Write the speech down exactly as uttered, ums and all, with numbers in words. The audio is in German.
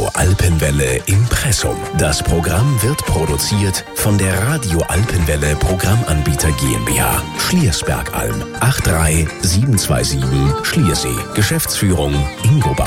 Radio Alpenwelle Impressum. Das Programm wird produziert von der Radio Alpenwelle Programmanbieter GmbH. Schliersbergalm acht drei sieben zwei sieben Schliersee. Geschäftsführung Ingo Bauer.